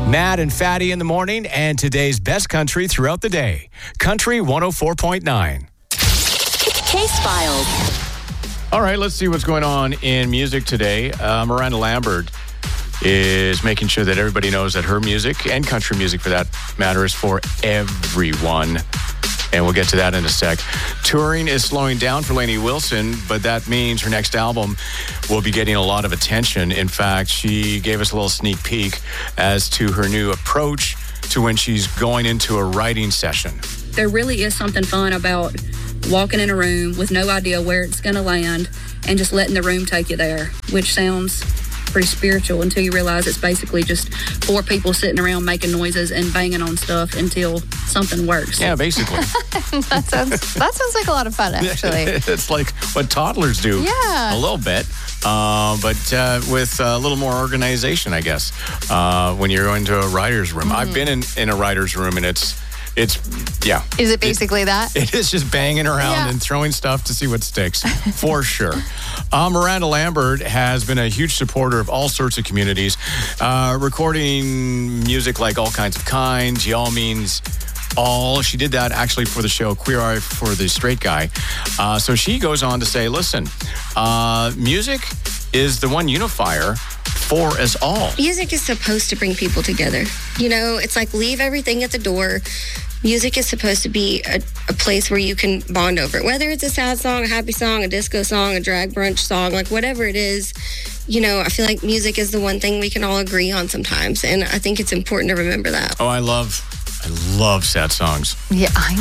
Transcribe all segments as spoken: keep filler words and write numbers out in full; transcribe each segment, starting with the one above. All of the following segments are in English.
Matt and Fatty in the morning, and today's best country throughout the day. Country one oh four point nine. Case Files. All right, let's see what's going on in music today. Uh, Miranda Lambert is making sure that everybody knows that her music, and country music for that matter, is for everyone. And we'll get to that in a sec. Touring is slowing down for Lainey Wilson, but that means her next album will be getting a lot of attention. In fact, she gave us a little sneak peek as to her new approach to when she's going into a writing session. There really is something fun about walking in a room with no idea where it's going to land and just letting the room take you there, which sounds pretty spiritual until you realize it's basically just four people sitting around making noises and banging on stuff until something works. Yeah, basically. that sounds that sounds like a lot of fun, actually. It's like what toddlers do. Yeah. A little bit. Uh, but uh, with a little more organization, I guess, uh, when you're going to a writer's room. Mm. I've been in, in a writer's room, and it's It's, yeah. Is it basically it, that? It is just banging around yeah. and throwing stuff to see what sticks, for sure. Uh, Miranda Lambert has been a huge supporter of all sorts of communities, uh, recording music like All Kinds of Kinds, Y'all Means All. She did that actually for the show Queer Eye for the Straight Guy. Uh, so she goes on to say, listen, uh, music is the one unifier for us all. Music is supposed to bring people together. You know, it's like leave everything at the door. Music is supposed to be a, a place where you can bond over it. Whether it's a sad song, a happy song, a disco song, a drag brunch song, like whatever it is, you know, I feel like music is the one thing we can all agree on sometimes. And I think it's important to remember that. Oh, I love, I love sad songs. Yeah, I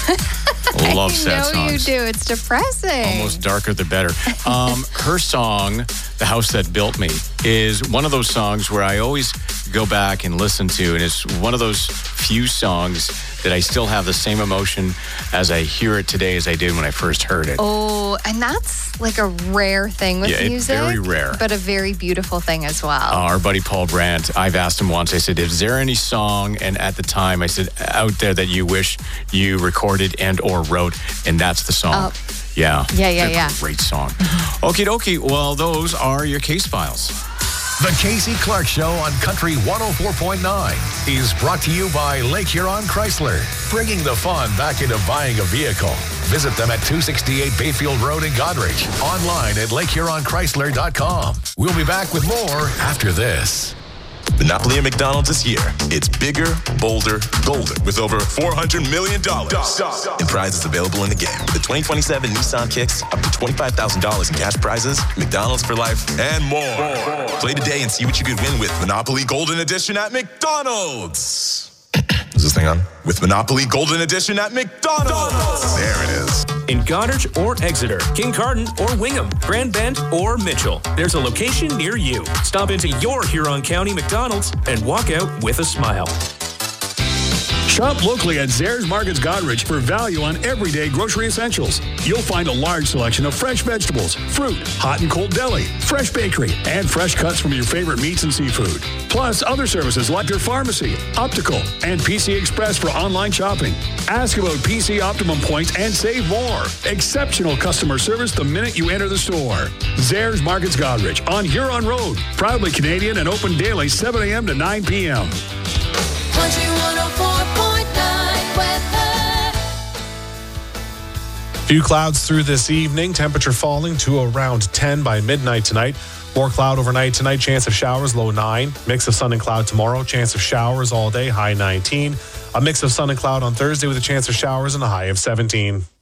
I love sad I know songs. you do. It's depressing. Almost darker the better. Um, her song, The House That Built Me, is one of those songs where I always go back and listen to, and it's one of those few songs that I still have the same emotion as I hear it today as I did when I first heard it. Oh, and that's like a rare thing with yeah, music. It's very rare. But a very beautiful thing as well. Uh, our buddy Paul Brandt, I've asked him once, I said, is there any song, and at the time I said, out there that you wish you recorded and or wrote, and that's the song. Oh. Yeah. Yeah, yeah, it's a yeah. Great song. Okie dokie. Well, those are your case files. The Casey Clark Show on Country one oh four point nine is brought to you by Lake Huron Chrysler, bringing the fun back into buying a vehicle. Visit them at two sixty-eight Bayfield Road in Goderich. Online at lake huron chrysler dot com. We'll be back with more after this. Monopoly at McDonald's this year. It's bigger, bolder, golden, with over four hundred million dollars in prizes available in the game. The twenty twenty-seven Nissan Kicks, up to twenty-five thousand dollars in cash prizes, McDonald's for life, and more. Play today and see what you could win with Monopoly Golden Edition at McDonald's. Is this thing on? With Monopoly Golden Edition at McDonald's. There it is. In Goderich or Exeter, Kincardine or Wingham, Grand Bend or Mitchell, there's a location near you. Stop into your Huron County McDonald's and walk out with a smile. Shop locally at Zehrs Markets Goderich for value on everyday grocery essentials. You'll find a large selection of fresh vegetables, fruit, hot and cold deli, fresh bakery, and fresh cuts from your favorite meats and seafood. Plus other services like your pharmacy, optical, and P C Express for online shopping. Ask about P C Optimum points and save more. Exceptional customer service the minute you enter the store. Zehrs Markets Goderich on Huron Road. Proudly Canadian and open daily seven a.m. to nine p.m. Country one oh four point nine weather. Few clouds through this evening. Temperature falling to around ten by midnight tonight. More cloud overnight tonight. Chance of showers, low nine. Mix of sun and cloud tomorrow. Chance of showers all day, high nineteen. A mix of sun and cloud on Thursday with a chance of showers and a high of seventeen.